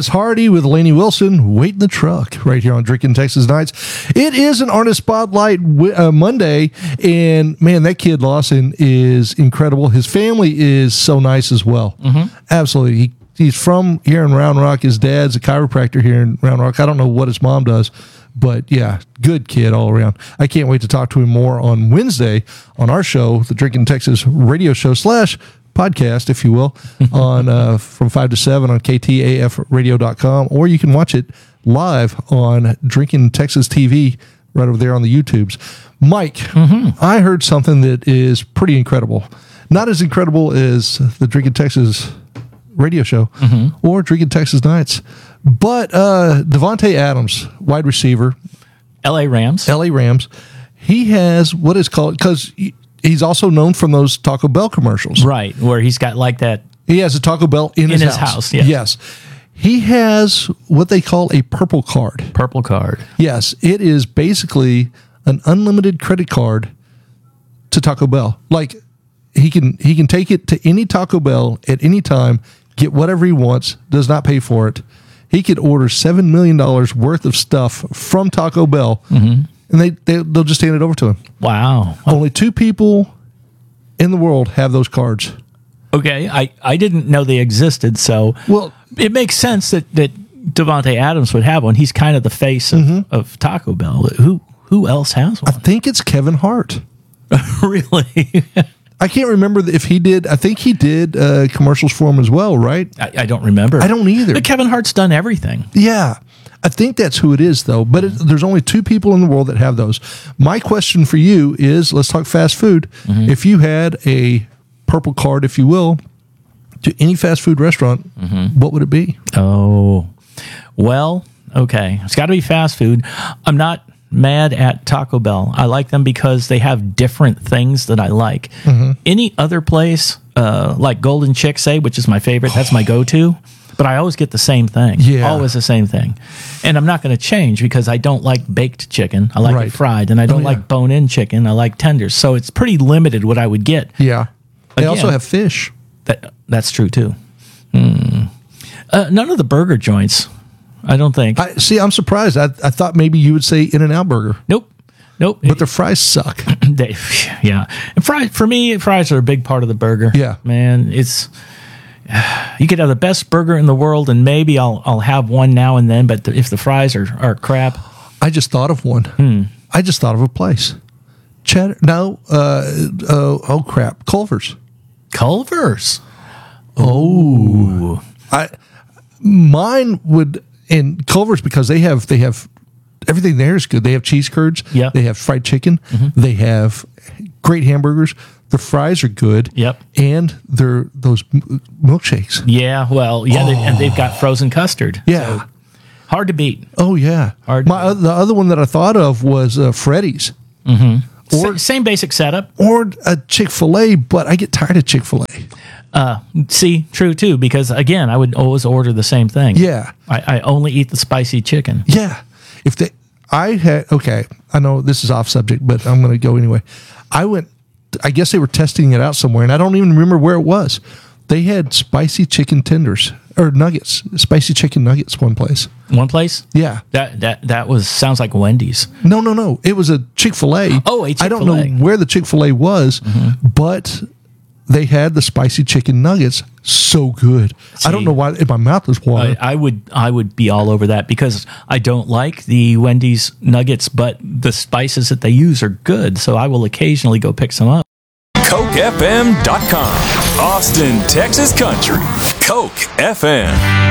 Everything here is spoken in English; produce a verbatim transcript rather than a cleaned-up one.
Wes Hardy with Lainey Wilson, Wait in the Truck, right here on Drinking Texas Nights. It is an Artist Spotlight uh, Monday, and man, that kid Lawson is incredible. His family is so nice as well. Mm-hmm. Absolutely. He, he's from here in Round Rock. His dad's a chiropractor here in Round Rock. I don't know what his mom does, but yeah, good kid all around. I can't wait to talk to him more on Wednesday on our show, the Drinking Texas radio show slash podcast, if you will, on uh, from five to seven on K T A F radio dot com, or you can watch it live on Drinking Texas T V right over there on the YouTubes. Mike, mm-hmm. I heard something that is pretty incredible. Not as incredible as the Drinking Texas radio show mm-hmm. or Drinking Texas Nights, but uh, Davante Adams, wide receiver, L A Rams. L A Rams. He has what is called, because he's also known from those Taco Bell commercials. Right, where he's got like that. He has a Taco Bell in, in his, his house. house. Yes. yes. He has what they call a purple card. Purple card. Yes. It is basically an unlimited credit card to Taco Bell. Like he can he can take it to any Taco Bell at any time, get whatever he wants, does not pay for it. He could order seven million dollars worth of stuff from Taco Bell. Mm-hmm. And they, they, they'll just hand it over to him. Wow. Only two people in the world have those cards. Okay. I, I didn't know they existed, so well, it makes sense that, that Davante Adams would have one. He's kind of the face of, mm-hmm. of Taco Bell. Who who else has one? I think it's Kevin Hart. Really? I can't remember if he did. I think he did uh, commercials for him as well, right? I, I don't remember. I don't either. But Kevin Hart's done everything. Yeah. I think that's who it is, though. But it, there's only two people in the world that have those. My question for you is, let's talk fast food. Mm-hmm. If you had a purple card, if you will, to any fast food restaurant, mm-hmm. what would it be? Oh, well, okay. It's got to be fast food. I'm not mad at Taco Bell. I like them because they have different things that I like. Mm-hmm. Any other place, uh, like Golden Chick-say, which is my favorite, that's my go-to. But I always get the same thing. Yeah. Always the same thing. And I'm not going to change because I don't like baked chicken. I like right. it fried. And I don't oh, yeah. like bone-in chicken. I like tenders. So it's pretty limited what I would get. Yeah. They Again, also have fish. That That's true, too. Hmm. Uh, none of the burger joints, I don't think. I, see, I'm surprised. I, I thought maybe you would say In-N-Out Burger. Nope. Nope. But their fries suck. they, yeah. And fries, for me, fries are a big part of the burger. Yeah. Man, it's... You could have the best burger in the world, and maybe I'll I'll have one now and then. But the, if the fries are, are crap, I just thought of one. Hmm. I just thought of a place. Cheddar? No. Uh, uh, oh crap! Culver's. Culver's. Oh, I mine would and Culver's because they have they have everything there is good. They have cheese curds. Yeah. They have fried chicken. Mm-hmm. They have great hamburgers. The fries are good. Yep. And they're those m- milkshakes. Yeah. Well, yeah, oh. they, and they've got frozen custard. Yeah. So hard to beat. Oh yeah. Hard. My uh, the other one that I thought of was uh, Freddy's. Mm-hmm. Or S- same basic setup. Or a Chick-fil-A, but I get tired of Chick-fil-A. Uh, see, true too, because again, I would always order the same thing. Yeah. I, I only eat the spicy chicken. Yeah. If they, I had, okay, I know this is off subject, but I'm going to go anyway. I went, I guess they were testing it out somewhere, and I don't even remember where it was. They had spicy chicken tenders or nuggets, spicy chicken nuggets. One place. One place. Yeah. That that that was sounds like Wendy's. No, no, no. It was a Chick-fil-A. Oh, a Chick-fil-A. I don't know where the Chick-fil-A was, mm-hmm. but they had the spicy chicken nuggets. So good. See, I don't know why my mouth was watering. I, I would I would be all over that because I don't like the Wendy's nuggets, but the spices that they use are good. So I will occasionally go pick some up. Coke F M dot com. Austin, Texas Country. Coke F M.